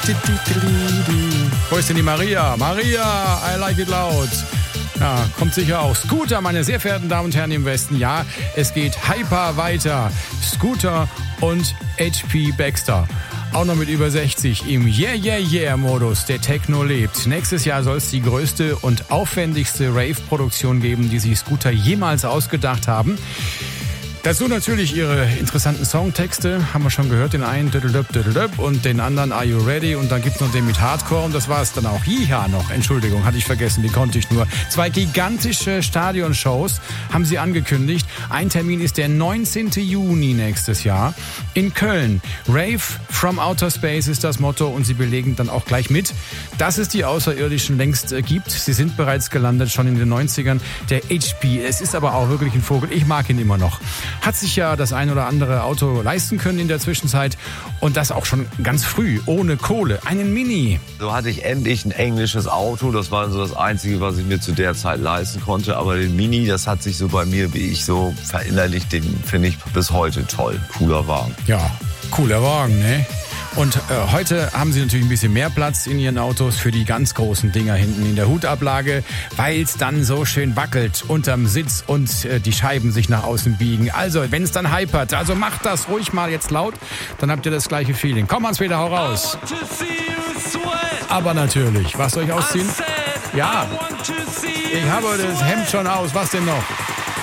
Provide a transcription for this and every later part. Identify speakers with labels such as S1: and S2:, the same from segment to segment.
S1: Wo ist denn die Maria? Maria, I like it loud. Ja, kommt sicher auch. Scooter, meine sehr verehrten Damen und Herren im Westen. Ja, es geht Hyper weiter. Scooter und HP Baxter. Auch noch mit über 60 im Yeah-Yeah-Yeah-Modus. Der Techno lebt. Nächstes Jahr soll es die größte und aufwendigste Rave-Produktion geben, die sich Scooter jemals ausgedacht haben. Dazu natürlich ihre interessanten Songtexte, haben wir schon gehört, den einen und den anderen Are You Ready und dann gibt's noch den mit Hardcore und das war's dann auch. Jiha noch, Entschuldigung, hatte ich vergessen, wie konnte ich nur. 2 gigantische Stadionshows haben sie angekündigt. Ein Termin ist der 19. Juni nächstes Jahr in Köln. Rave from Outer Space ist das Motto und sie belegen dann auch gleich mit, dass es die Außerirdischen längst gibt. Sie sind bereits gelandet, schon in den 90ern. Der HP, es ist aber auch wirklich ein Vogel, ich mag ihn immer noch. Hat sich ja das ein oder andere Auto leisten können in der Zwischenzeit und das auch schon ganz früh, ohne Kohle. Einen Mini.
S2: So hatte ich endlich ein englisches Auto, das war so das Einzige, was ich mir zu der Zeit leisten konnte. Aber den Mini, das hat sich so bei mir, wie ich so verinnerlicht, den finde ich bis heute toll. Cooler Wagen.
S1: Ja, cooler Wagen, ne? Und heute haben sie natürlich ein bisschen mehr Platz in ihren Autos für die ganz großen Dinger hinten in der Hutablage, weil es dann so schön wackelt unterm Sitz und die Scheiben sich nach außen biegen. Also, wenn es dann hypert, also macht das ruhig mal jetzt laut, dann habt ihr das gleiche Feeling. Komm, Hans-Peter, hau raus. Aber natürlich, was soll ich ausziehen? Ja, ich habe das Hemd schon aus, was denn noch?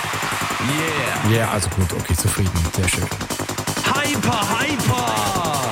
S1: Yeah. Ja, also gut, okay, zufrieden, sehr schön.
S3: Hyper, hyper!